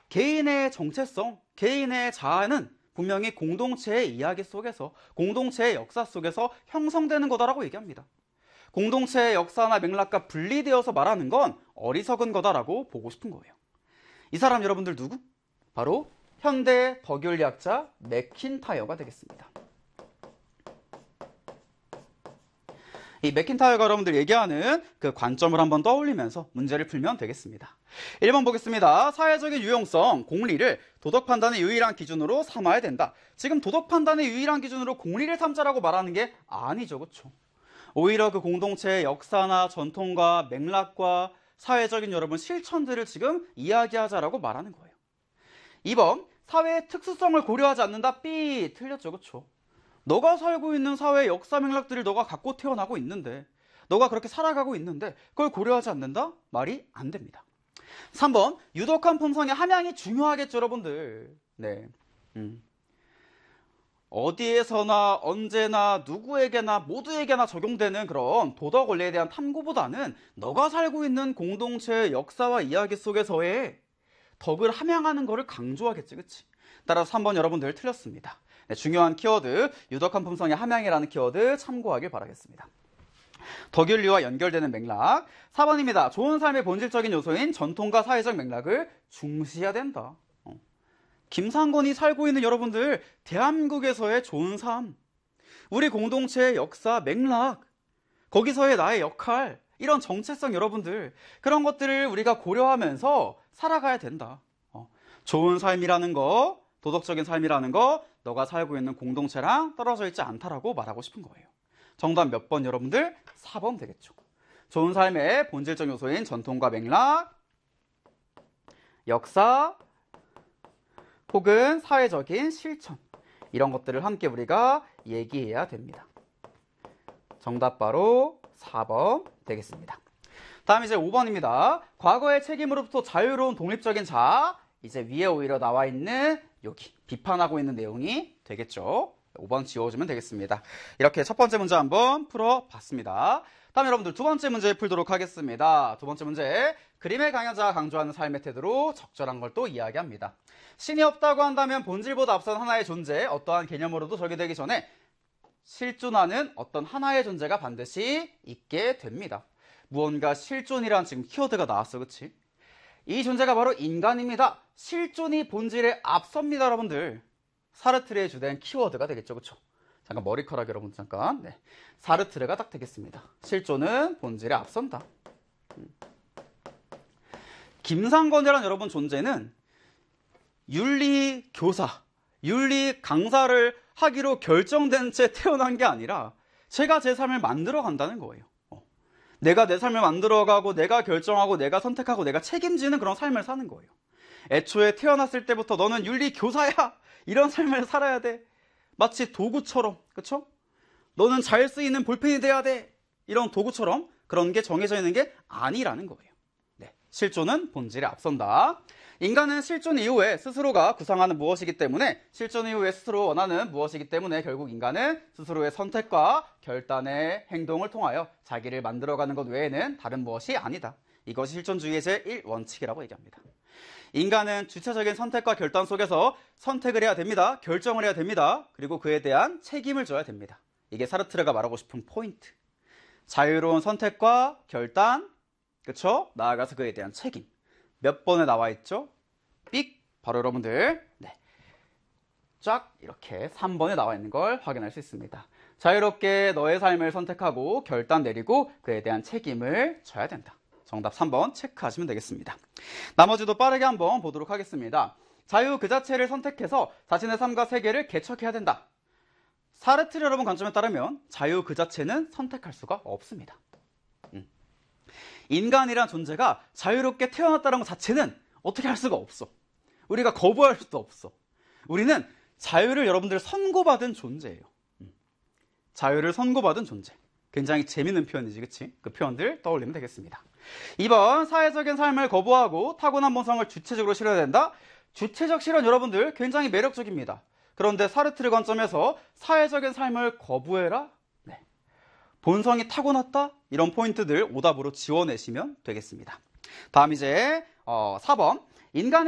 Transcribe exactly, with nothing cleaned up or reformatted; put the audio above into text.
개인의 정체성, 개인의 자아는 분명히 공동체의 이야기 속에서, 공동체의 역사 속에서 형성되는 거다라고 얘기합니다. 공동체의 역사나 맥락과 분리되어서 말하는 건 어리석은 거다라고 보고 싶은 거예요. 이 사람 여러분들 누구? 바로 현대 덕윤리학자 맥킨타이어가 되겠습니다. 이 맥킨타이어가 여러분들 얘기하는 그 관점을 한번 떠올리면서 문제를 풀면 되겠습니다. 일 번 보겠습니다. 사회적인 유용성, 공리를 도덕 판단의 유일한 기준으로 삼아야 된다. 지금 도덕 판단의 유일한 기준으로 공리를 삼자라고 말하는 게 아니죠, 그렇죠? 오히려 그 공동체의 역사나 전통과 맥락과 사회적인 여러분 실천들을 지금 이야기하자라고 말하는 거예요. 이 번, 사회의 특수성을 고려하지 않는다. 삐, 틀렸죠, 그렇죠? 너가 살고 있는 사회의 역사 맥락들을 너가 갖고 태어나고 있는데, 너가 그렇게 살아가고 있는데 그걸 고려하지 않는다? 말이 안 됩니다. 삼 번, 유독한 품성의 함양이 중요하겠죠, 여러분들. 네. 음. 어디에서나 언제나 누구에게나 모두에게나 적용되는 그런 도덕 원리에 대한 탐구보다는 너가 살고 있는 공동체의 역사와 이야기 속에서의 덕을 함양하는 것을 강조하겠지, 그치? 따라서 삼 번 여러분들 틀렸습니다. 네, 중요한 키워드, 유덕한 품성의 함양이라는 키워드 참고하길 바라겠습니다. 덕윤리와 연결되는 맥락. 사 번입니다. 좋은 삶의 본질적인 요소인 전통과 사회적 맥락을 중시해야 된다. 어. 김상건이 살고 있는 여러분들, 대한민국에서의 좋은 삶, 우리 공동체의 역사, 맥락, 거기서의 나의 역할, 이런 정체성 여러분들, 그런 것들을 우리가 고려하면서 살아가야 된다. 어. 좋은 삶이라는 거, 도덕적인 삶이라는 거, 너가 살고 있는 공동체랑 떨어져 있지 않다라고 말하고 싶은 거예요. 정답 몇 번 여러분들? 사 번 되겠죠. 좋은 삶의 본질적 요소인 전통과 맥락, 역사, 혹은 사회적인 실천, 이런 것들을 함께 우리가 얘기해야 됩니다. 정답 바로 사 번 되겠습니다. 다음 이제 오 번입니다. 과거의 책임으로부터 자유로운 독립적인 자. 이제 위에 오히려 나와 있는 여기 비판하고 있는 내용이 되겠죠. 오 번 지워주면 되겠습니다. 이렇게 첫 번째 문제 한번 풀어봤습니다. 다음 여러분들 두 번째 문제 풀도록 하겠습니다. 두 번째 문제, 그림의 강여자가 강조하는 삶의 태도로 적절한 걸 또 이야기합니다. 신이 없다고 한다면 본질보다 앞선 하나의 존재, 어떠한 개념으로도 절개되기 전에 실존하는 어떤 하나의 존재가 반드시 있게 됩니다. 무언가 실존이란 지금 키워드가 나왔어, 그치? 이 존재가 바로 인간입니다. 실존이 본질에 앞섭니다, 여러분들. 사르트르의 주된 키워드가 되겠죠, 그쵸? 잠깐 머리카락 여러분 잠깐. 네. 사르트르가 딱 되겠습니다. 실존은 본질에 앞선다. 음. 김상건이라는 여러분 존재는 윤리 교사, 윤리 강사를 하기로 결정된 채 태어난 게 아니라 제가 제 삶을 만들어 간다는 거예요. 어. 내가 내 삶을 만들어가고 내가 결정하고 내가 선택하고 내가 책임지는 그런 삶을 사는 거예요. 애초에 태어났을 때부터 너는 윤리 교사야, 이런 삶을 살아야 돼. 마치 도구처럼, 그쵸? 너는 잘 쓰이는 볼펜이 돼야 돼, 이런 도구처럼 그런 게 정해져 있는 게 아니라는 거예요. 네. 실존은 본질에 앞선다. 인간은 실존 이후에 스스로가 구상하는 무엇이기 때문에, 실존 이후에 스스로 원하는 무엇이기 때문에 결국 인간은 스스로의 선택과 결단의 행동을 통하여 자기를 만들어가는 것 외에는 다른 무엇이 아니다. 이것이 실존주의의 제일 원칙이라고 얘기합니다. 인간은 주체적인 선택과 결단 속에서 선택을 해야 됩니다. 결정을 해야 됩니다. 그리고 그에 대한 책임을 져야 됩니다. 이게 사르트르가 말하고 싶은 포인트. 자유로운 선택과 결단, 그쵸? 나아가서 그에 대한 책임. 몇 번에 나와 있죠? 삑! 바로 여러분들, 네. 쫙 이렇게 삼 번에 나와 있는 걸 확인할 수 있습니다. 자유롭게 너의 삶을 선택하고 결단 내리고 그에 대한 책임을 져야 된다. 정답 삼 번 체크하시면 되겠습니다. 나머지도 빠르게 한번 보도록 하겠습니다. 자유 그 자체를 선택해서 자신의 삶과 세계를 개척해야 된다. 사르트르 여러분 관점에 따르면 자유 그 자체는 선택할 수가 없습니다. 음. 인간이란 존재가 자유롭게 태어났다는 것 자체는 어떻게 할 수가 없어. 우리가 거부할 수도 없어. 우리는 자유를 여러분들 선고받은 존재예요. 음. 자유를 선고받은 존재. 굉장히 재밌는 표현이지, 그치? 그 표현들 떠올리면 되겠습니다. 이 번, 사회적인 삶을 거부하고 타고난 본성을 주체적으로 실현해야 된다. 주체적 실현 여러분들 굉장히 매력적입니다. 그런데 사르트르 관점에서 사회적인 삶을 거부해라? 네. 본성이 타고났다? 이런 포인트들 오답으로 지워내시면 되겠습니다. 다음 이제 어, 사 번, 인간의